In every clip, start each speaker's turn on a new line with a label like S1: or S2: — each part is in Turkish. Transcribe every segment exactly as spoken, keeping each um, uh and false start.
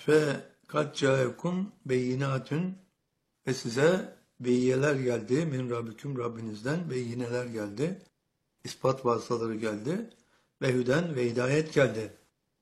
S1: Fe kad caekum beyinatün ve size beyyeler geldi. Min Rabbiküm Rabbinizden beyyineler geldi. İspat vasıtaları geldi. Ve hüden ve hidayet geldi.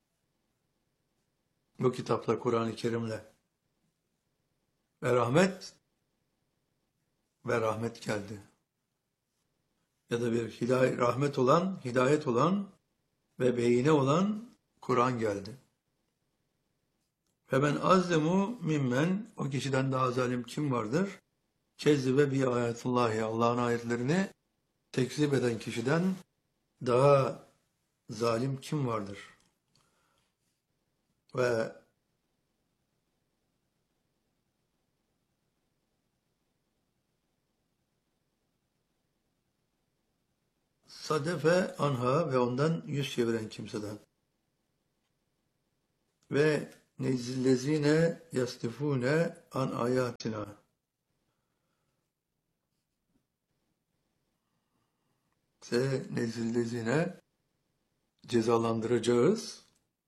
S1: Bu kitapla Kur'an-ı Kerim'le. Ve rahmet ve rahmet geldi. Ya da bir hidayet, rahmet olan, hidayet olan ve beyine olan Kur'an geldi. Ve ben azdemu mimmen, o kişiden daha zalim kim vardır? Kezzibe bi ayetullahi, Allah'ın ayetlerini tekzip eden kişiden daha zalim kim vardır? Ve sadefe anha ve ondan yüz çeviren kimseden. Ve nezillezine yastifune an ayatina. Se nezillezine cezalandıracağız.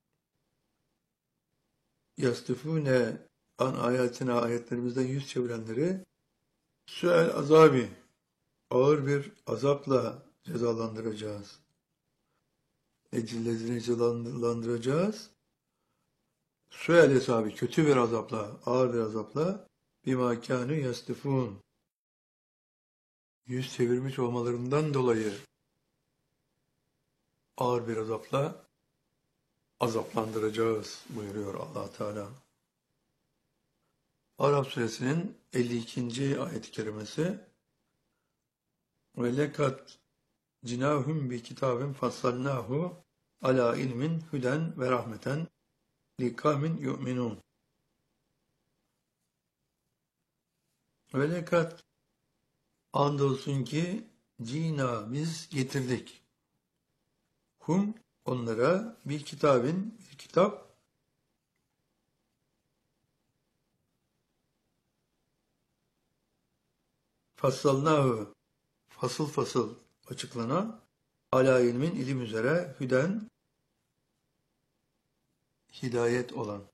S1: Yastifune an ayatina, ayetlerimizden yüz çevirenleri süel azabi, ağır bir azapla cezalandıracağız. Necillezine cezalandıracağız. Süel hesabı, kötü bir azapla, ağır bir azapla bima kânü yastifûn, yüz çevirmiş olmalarından dolayı ağır bir azapla azaplandıracağız buyuruyor Allah Teala. Arap suresinin elli ikinci ayet-i kerimesi ve lekat cinahum bi kitabin fassalnahu ala ilmin hüden ve rahmeten li kavmin yu'minun. Ve lekat andolsun ki cina biz getirdik. Hum onlara bir kitabin bir kitap fassalnahu fasıl fasıl açıklanan ala ilmin ilim üzere hüden hidayet olan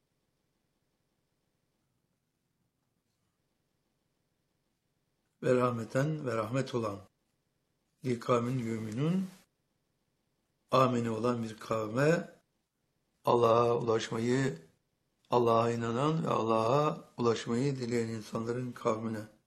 S1: ve rahmeten ve rahmet olan li kavmin yu'minun, amini olan bir kavme, Allah'a ulaşmayı, Allah'a inanan ve Allah'a ulaşmayı dileyen insanların kavmine.